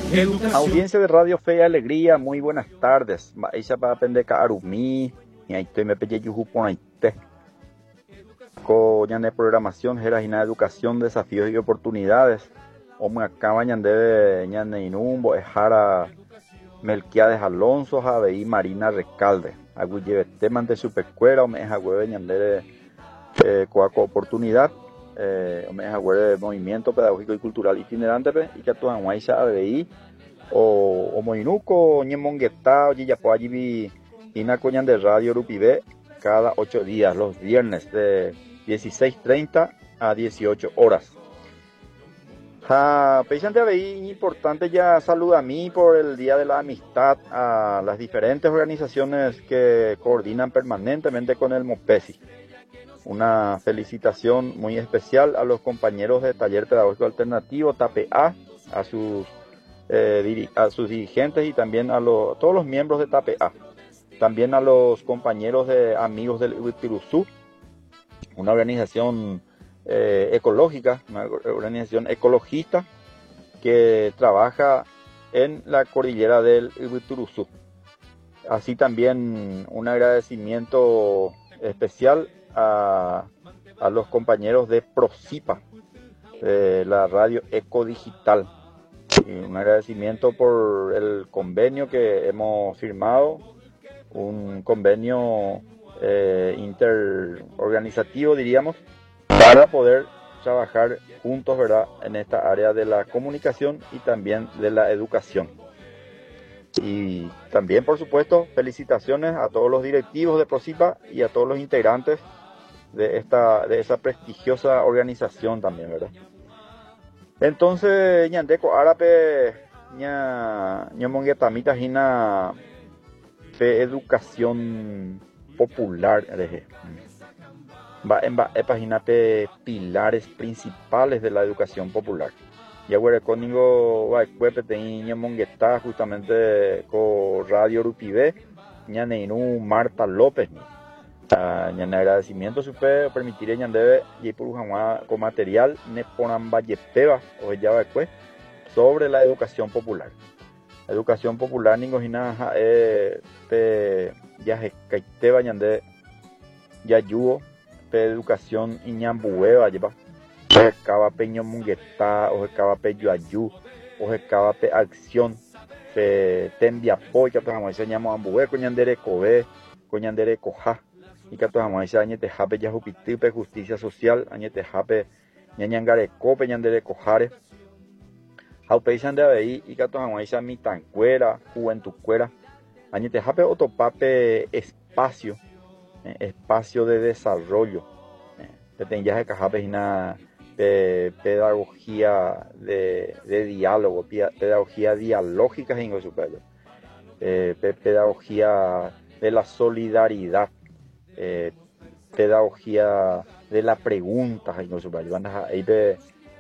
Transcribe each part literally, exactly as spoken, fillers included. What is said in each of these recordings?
Audiencia de Radio Fe y Alegría, muy buenas tardes. Ella va a aprender a Arumi, y ahí estoy me pille yuju por ahí te. Coñan de programación, geragina educación, desafíos y oportunidades. O me acaba de ñande inumbo, ejara Melquiades Alonso, Javeí Marina Recalde. Agui lleve temas de supercuera, o me deja hueve ñande coaco oportunidad. Eh, me deja hueve movimiento pedagógico y cultural itinerante, y que tú aguaisa Javeí. O, o Moinuco, Ñemonguetá, o Yillapo, allí Ina Coñan de Radio Rupivé, cada ocho días, los viernes, de dieciséis treinta a dieciocho horas. Ja, Peixante Aveí, importante ya saluda a mí por el Día de la Amistad a las diferentes organizaciones que coordinan permanentemente con el MOPESI. Una felicitación muy especial a los compañeros de Taller Pedagógico Alternativo, T A P E A, a sus Eh, a sus dirigentes y también a, lo, a todos los miembros de T A P E A, también a los compañeros de Amigos del Ibituruzú, una organización eh, ecológica, una organización ecologista que trabaja en la cordillera del Ibituruzú. Así también un agradecimiento especial a, a los compañeros de Procipa, de la radio Ecodigital. Un agradecimiento por el convenio que hemos firmado, un convenio eh, interorganizativo, diríamos, para poder trabajar juntos, ¿verdad?, en esta área de la comunicación y también de la educación. Y también, por supuesto, felicitaciones a todos los directivos de Procipa y a todos los integrantes de esta de esa prestigiosa organización también, ¿verdad? Entonces, ñandeco árape, ña ñamonguetamita jina pe educación popular, deje. Va en va página pe pilares principales de la educación popular. Y ahora conmigo va cuepete ñamongueta justamente con Radio Rupivé, ñaneinu Marta López. Uh, en agradecimiento supe permitiré ñandebe y por con material ne ponan vallespeva o ya va después sobre la educación popular. La educación popular ningojina eh pe ya caiteba ñande ya yugo pe educación iñambueva lleva o cava peño mungueta o cava pe yuayu o cava pe acción pe tembia poya to hamo enseñamos ambue con ñandere kobe con ñandere koja y que todos vamos a añete jape ya jupitipe justicia social añete jape ñañangare cope ñandere cojare haupeisan de ahí y que todos vamos a mi tancuera juventucuera añete jape otopape espacio eh, espacio de desarrollo eh, te ya que jape una eh, pedagogía de, de diálogo pedagogía dialógica en su pelo eh, pedagogía de la solidaridad. Eh, pedagogía de la pregunta y no se van a ahí de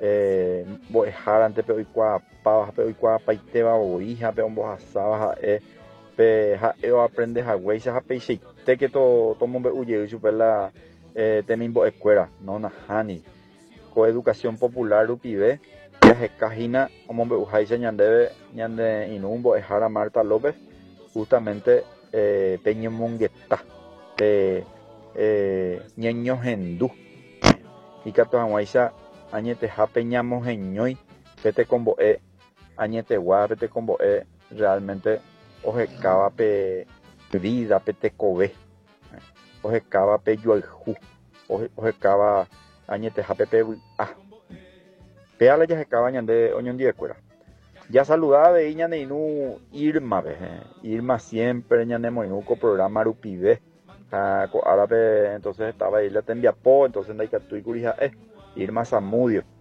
dejar ante pero igual para pero igual para te va o hija pero vos asaba eh pe yo aprendes a güey se hape y te que todo todo mundo huye y super la eh temimbo escuela no na hani coeducación popular upibe ya cajina como me ujai se ñande ñande inumbo dejar a Marta López justamente eh peño mongueta de eh, ñeño hendú y que toda guaisa añete japeñamos ñoy pete combo e añete gua pete combo e realmente oje cava pe vida pete kobe oje cava pe yualju oje oje cava añete jape pe a peala ya se cava ñande oñon die cuera ya saludaba de iña neinu Irma be Irma siempre ñande moinuco programa Rupivé. Uh, árabe, entonces estaba ahí la tembia po, entonces no hay que tu y curija eh Irma Zamudio